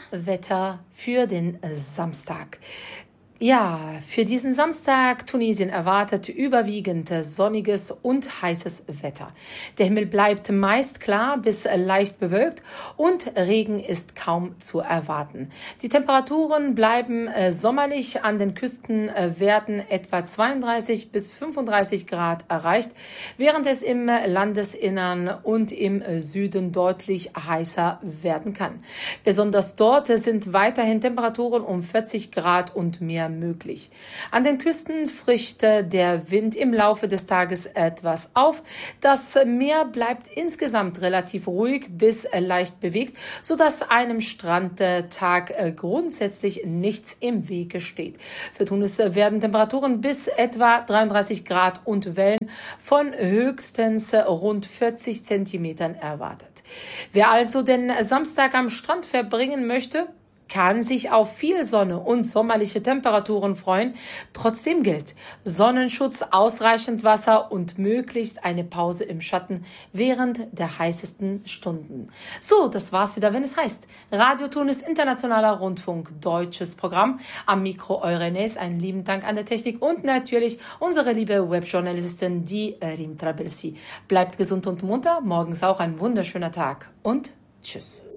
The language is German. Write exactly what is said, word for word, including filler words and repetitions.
Wetter für den Samstag. Ja, für diesen Samstag Tunesien erwartet überwiegend sonniges und heißes Wetter. Der Himmel bleibt meist klar bis leicht bewölkt und Regen ist kaum zu erwarten. Die Temperaturen bleiben äh, sommerlich, an den Küsten äh, werden etwa zweiunddreißig bis fünfunddreißig Grad erreicht, während es im Landesinnern und im Süden deutlich heißer werden kann. Besonders dort sind weiterhin Temperaturen um vierzig Grad und mehr möglich. An den Küsten frischt der Wind im Laufe des Tages etwas auf. Das Meer bleibt insgesamt relativ ruhig bis leicht bewegt, sodass einem Strandtag grundsätzlich nichts im Wege steht. Für Tunis werden Temperaturen bis etwa dreiunddreißig Grad und Wellen von höchstens rund vierzig Zentimetern erwartet. Wer also den Samstag am Strand verbringen möchte, kann sich auf viel Sonne und sommerliche Temperaturen freuen. Trotzdem gilt Sonnenschutz, ausreichend Wasser und möglichst eine Pause im Schatten während der heißesten Stunden. So, das war's wieder, wenn es heißt Radio Tunis Internationaler Rundfunk, deutsches Programm. Am Mikro Eurenes, einen lieben Dank an der Technik und natürlich unsere liebe Webjournalistin, die Rim Trabelsi. Bleibt gesund und munter, morgens auch ein wunderschöner Tag und tschüss.